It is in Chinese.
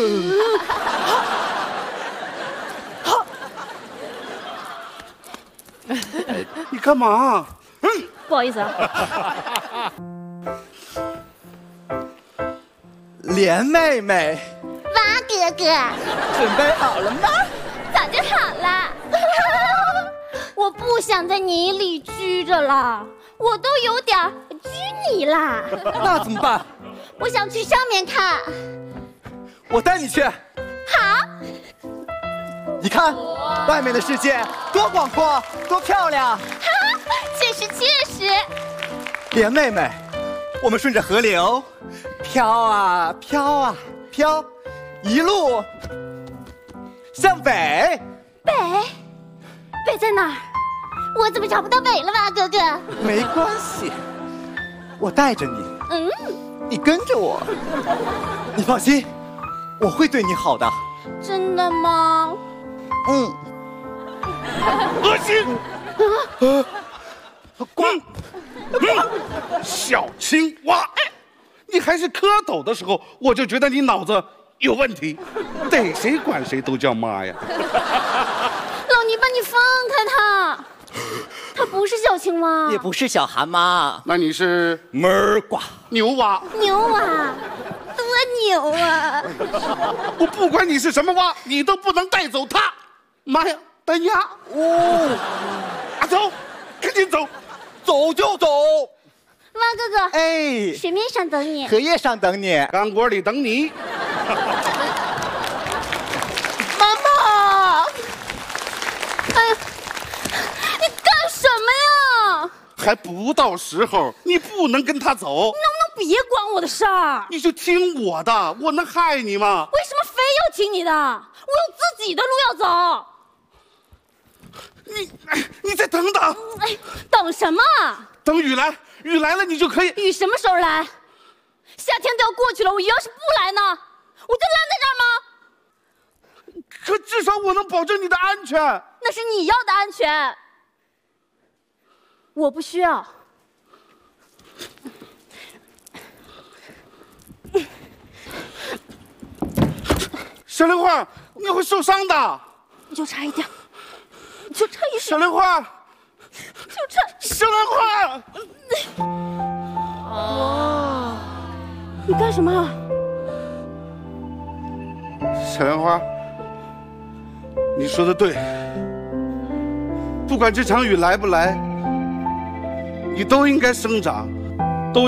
你干嘛？ 不好意思啊。 莲妹妹， 蛙哥哥， 准备好了吗？ 早就好了。我不想在泥里居着了，我都有点拘泥啦。 那怎么办？ 我想去上面看。 我带你去。 好。 你看，外面的世界多广阔，多漂亮。 确实。 莲妹妹，我们顺着河流飘啊飘啊飘，一路向北。 北在哪儿？我怎么找不到北了吧，哥哥？ 没关系，我带着你。你跟着我。你放心，我会对你好的。 真的吗？ 恶心！小青蛙，你还是蝌蚪的时候，我就觉得你脑子有问题，逮谁管谁都叫妈呀！ 老泥巴，你放开他，他不是小青蛙， 也不是小蛤蟆， 那你是门瓜牛蛙？ 牛蛙，多牛啊！ 我不管你是什么蛙，你都不能带走它！妈呀，单鸭！走，赶紧走， 走就走。 蛙哥哥， 哎， 水面上等你， 荷叶上等你， 干锅里等你。 妈妈！ 哎呀，你干什么呀？ 还不到时候，你不能跟他走。 能不能别管我的事儿？ 你就听我的，我能害你吗？ 为什么非要听你的？我有自己的路要走。 你再等等。 等什么？ 等雨来，雨来了你就可以。 雨什么时候来？夏天都要过去了，我雨要是不来呢，我就烂在这儿吗？ 可至少我能保证你的安全。 那是你要的安全，我不需要。 小莲花，你会受伤的。 就差一点，就差一小莲花， 就差。 小莲花。 你干什么？ 小莲花，你说的对。不管这场雨来不来，你都应该生长。